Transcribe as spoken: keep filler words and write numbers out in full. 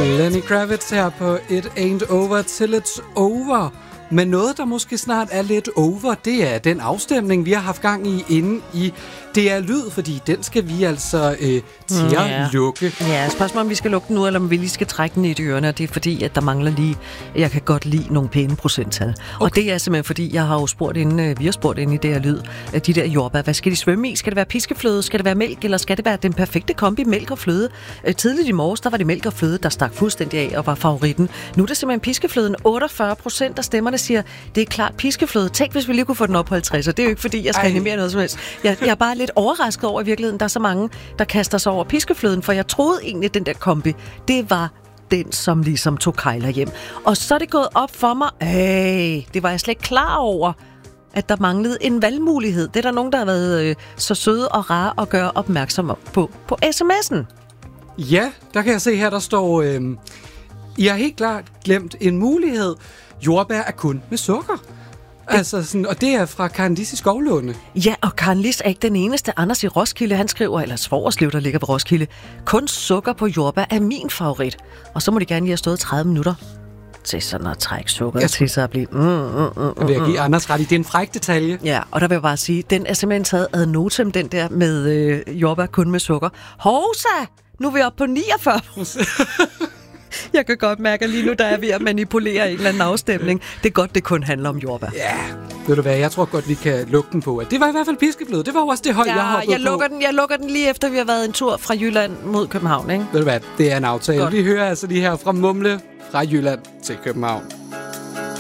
Lenny Kravitz her på It Ain't Over Till It's Over. Men noget, der måske snart er lidt over, det er den afstemning, vi har haft gang i inde i Det er Lyd, fordi den skal vi altså øh, til at ja. lukke. Ja, spørgsmålet om vi skal lukke den nu, eller om vi lige skal trække den i de ørerne, og det er fordi, at der mangler lige, jeg kan godt lide nogle pæne procenttal. Okay. Og det er simpelthen fordi, jeg har jo spurgt inde, vi har spurgt inde i Det er Lyd, de der jordbær, hvad skal de svømme i? Skal det være piskefløde? Skal det være mælk? Eller skal det være den perfekte kombi mælk og fløde? Tidligt i morges, der var det mælk og fløde, der stak fuldstændig af og var favoritten. Nu er det simpelthen piskefløden. otteogfyrre procent af stemmerne siger, det er klart piskefløde. Tænk, hvis vi lige kunne få den op på halvtreds, og det er jo ikke fordi, jeg skal animere noget som helst. Jeg, jeg er bare lidt overrasket over i virkeligheden, der er så mange, der kaster sig over piskefløden, for jeg troede egentlig, at den der kombi, det var den, som ligesom tog kejler hjem. Og så er det gået op for mig, øh, det var jeg slet ikke klar over, at der manglede en valgmulighed. Det er der nogen, der har været øh, så søde og rare at gøre opmærksom på på sms'en. Ja, der kan jeg se her, der står, øh, I har helt klart glemt en mulighed. Jordbær er kun med sukker. Altså sådan, og det er fra Karen Lis i Skovlunde. Ja, og Karen Lis er ikke den eneste. Anders i Roskilde, han skriver, eller Svogerslev, der ligger ved Roskilde, kun sukker på jordbær er min favorit. Og så må de gerne lige have stået tredive minutter til sådan at trække sukker jeg til sig at blive... Mm, mm, mm, mm, vil jeg give Anders ret i. Det er en fræk detalje. Ja, og der vil jeg bare sige, den er simpelthen taget ad notem, den der med øh, jordbær kun med sukker. Hovsa! Nu er vi oppe på niogfyrre procent. Jeg kan godt mærke, at lige nu der er ved at manipulere en eller anden afstemning. Det er godt, det kun handler om jordbær. Ja, ved du hvad, jeg tror godt, vi kan lukke den på. Det var i hvert fald piskefløde. Det var også det hold, ja, jeg hoppede jeg lukker på. Den, jeg lukker den lige efter, vi har været en tur fra Jylland mod København, ikke? Ved du hvad, det er en aftale. Godt. Vi hører altså lige her fra Mumle fra Jylland til København.